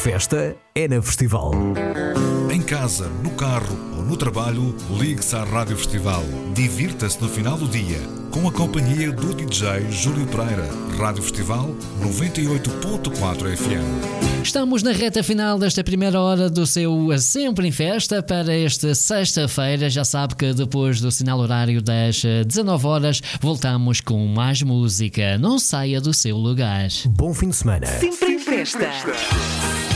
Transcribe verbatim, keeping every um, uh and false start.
festa é na Festival. Em casa, no carro ou no trabalho, ligue-se à Rádio Festival. Divirta-se no final do dia com a companhia do D J Júlio Pereira. Rádio Festival noventa e oito ponto quatro F M. Estamos na reta final desta primeira hora do seu Sempre em Festa para esta sexta-feira. Já sabe que depois do sinal horário das dezanove horas voltamos com mais música. Não saia do seu lugar. Bom fim de semana. Sempre em Festa.